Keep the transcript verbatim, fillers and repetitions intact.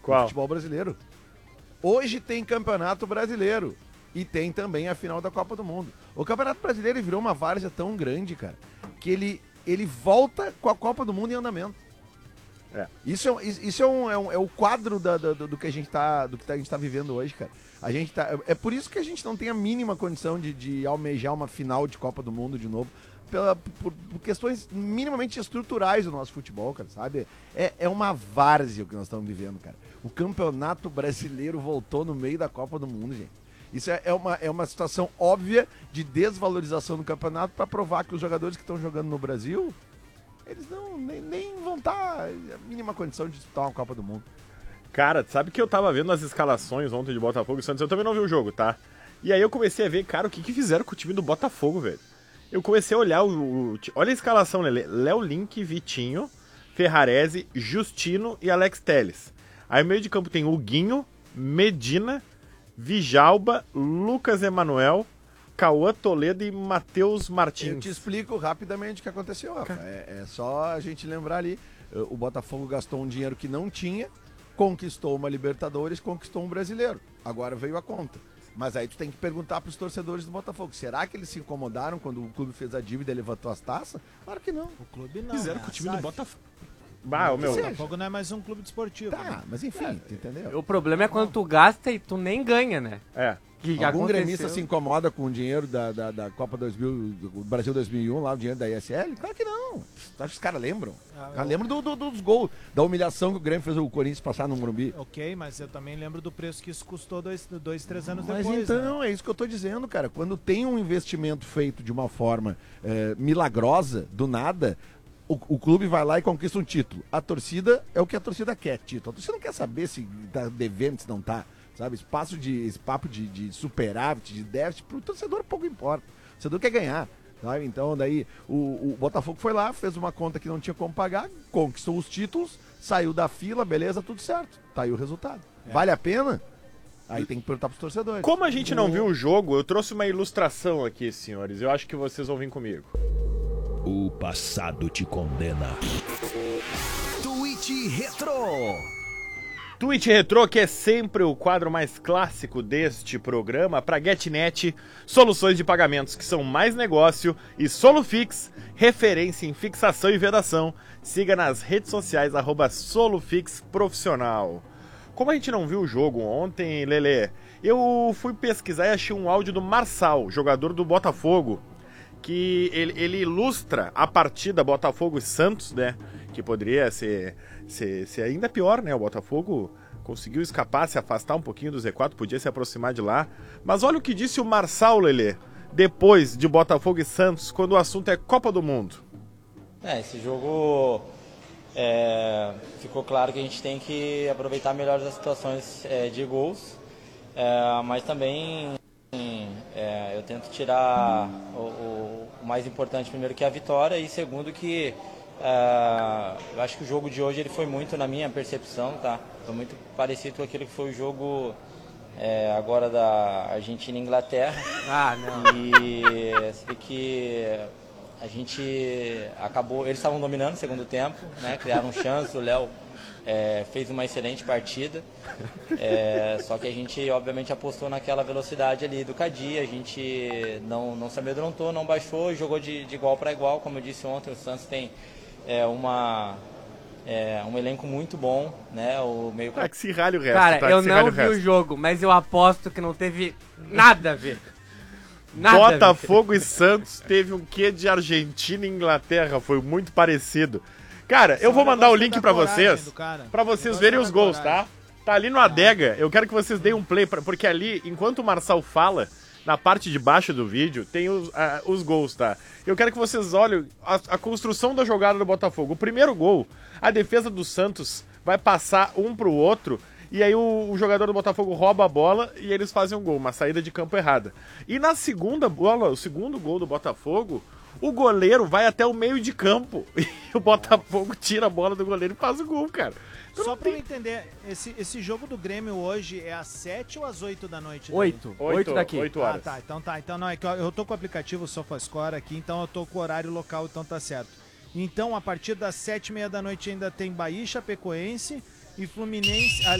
Qual? No futebol brasileiro. Hoje tem Campeonato Brasileiro e tem também a final da Copa do Mundo. O Campeonato Brasileiro virou uma várzea tão grande, cara, que ele, ele volta com a Copa do Mundo em andamento. É. Isso, é, isso é, um, é, um, é o quadro da, da, do que a gente tá, do que a gente tá vivendo hoje, cara. A gente tá, é por isso que a gente não tem a mínima condição de, de almejar uma final de Copa do Mundo de novo, pela, por, por questões minimamente estruturais do nosso futebol, cara, sabe? É, é uma várzea o que nós estamos vivendo, cara. O Campeonato Brasileiro voltou no meio da Copa do Mundo, gente. Isso é, é, uma, é uma situação óbvia de desvalorização do campeonato para provar que os jogadores que estão jogando no Brasil, eles não, nem, nem vão estar a mínima condição de disputar uma Copa do Mundo. Cara, sabe que eu tava vendo as escalações ontem de Botafogo e Santos, eu também não vi o jogo, tá? E aí eu comecei a ver, cara, o que que fizeram com o time do Botafogo, velho? Eu comecei a olhar o... o olha a escalação, Lelê. Léo Link, Vitinho, Ferrarese, Justino e Alex Telles. Aí no meio de campo tem o Guinho, Medina, Vijalba, Lucas Emanuel, Cauã Toledo e Matheus Martins. Eu te explico rapidamente o que aconteceu, Rafa. É, é só a gente lembrar ali, o Botafogo gastou um dinheiro que não tinha, conquistou uma Libertadores, conquistou um Brasileiro. Agora veio a conta. Mas aí tu tem que perguntar pros torcedores do Botafogo, será que eles se incomodaram quando o clube fez a dívida e levantou as taças? Claro que não. O clube não. Fizeram né? com o time do Sabe? Botafogo. Bah, o meu... O Botafogo não é mais um clube desportivo. Tá, né? mas enfim, tu entendeu? O problema é quando tu gasta e tu nem ganha, né? É. Que Algum aconteceu. gremista se incomoda com o dinheiro da, da, da Copa dois mil, do Brasil dois mil e um, lá o dinheiro da I S L? Claro que não. Tu acha que os caras lembram? Ah, Os caras lembram do, do, dos gols, da humilhação que o Grêmio fez o Corinthians passar no Morumbi. Ok, mas eu também lembro do preço que isso custou dois, dois três anos Mas depois. então, né? é isso que eu tô dizendo, cara. Quando tem um investimento feito de uma forma eh, milagrosa, do nada, o, o clube vai lá e conquista um título. A torcida é o que a torcida quer, título. A torcida não quer saber se tá devendo, se não tá. Sabe, espaço de, esse papo de, de superávit, de déficit, pro torcedor pouco importa. O torcedor quer ganhar, sabe? Então, daí, o, o Botafogo foi lá, fez uma conta que não tinha como pagar, conquistou os títulos, saiu da fila, beleza, tudo certo. Tá aí o resultado. É. Vale a pena? Aí tem que perguntar pros torcedores. Como a gente não viu o jogo, eu trouxe uma ilustração aqui, senhores. Eu acho que vocês vão vir comigo. O passado te condena. Tweet Retro. Tweet Retro, que é sempre o quadro mais clássico deste programa, para GetNet, soluções de pagamentos que são mais negócio, e Solufix, referência em fixação e vedação. Siga nas redes sociais, arroba Solufix Profissional. Como a gente não viu o jogo ontem, Lelê, eu fui pesquisar e achei um áudio do Marçal, jogador do Botafogo, que ele, ele ilustra a partida Botafogo e Santos, né? Que poderia ser, ser, ser ainda pior, né? O Botafogo conseguiu escapar, se afastar um pouquinho do Z quatro, podia se aproximar de lá. Mas olha o que disse o Marçal, Lelê, depois de Botafogo e Santos, quando o assunto é Copa do Mundo. É, esse jogo é, ficou claro que a gente tem que aproveitar melhor as situações é, de gols, é, mas também é, eu tento tirar o, o, o mais importante primeiro, que é a vitória, e segundo que é, eu acho que o jogo de hoje ele foi muito, na minha percepção, tá? Foi muito parecido com aquilo que foi o jogo é, agora da Argentina e Inglaterra. Ah, não. E sei que a gente acabou, eles estavam dominando no segundo tempo, né? Criaram chance, o Léo é, fez uma excelente partida, é, só que a gente obviamente apostou naquela velocidade ali do Cadi, a gente não, não se amedrontou, não baixou, jogou de, de igual para igual, como eu disse ontem, o Santos tem é, uma, é, um elenco muito bom, né? O meio Ah, que se ralhe o resto, Cara, tá? eu Que se ralhe não o vi o resto. jogo, mas eu aposto que não teve nada a ver. Nada a ver. Botafogo e Santos teve um quê de Argentina e Inglaterra, foi muito parecido. Cara, eu Só vou o mandar o negócio link da pra coragem vocês, do cara. pra O vocês negócio verem da os gols, coragem. tá? Tá ali no Adega, eu quero que vocês deem um play, pra, porque ali, enquanto o Marçal fala, na parte de baixo do vídeo, tem os, ah, os gols, tá? Eu quero que vocês olhem a, a construção da jogada do Botafogo. O primeiro gol, a defesa do Santos vai passar um pro outro, e aí o, o jogador do Botafogo rouba a bola e eles fazem um gol, uma saída de campo errada. E na segunda bola, o segundo gol do Botafogo, o goleiro vai até o meio de campo e o Botafogo tira a bola do goleiro e faz o gol, cara. Tu Só não pra eu tem- entender, esse, esse jogo do Grêmio hoje é às sete ou às oito da noite? daí? Oito. Oito daqui. Oito Ah, horas. tá. Então tá. Então não, é que eu, eu tô com o aplicativo SofaScore aqui, então eu tô com o horário local, então tá certo. Então, a partir das sete e meia da noite ainda tem Bahia e Chapecoense e Fluminense.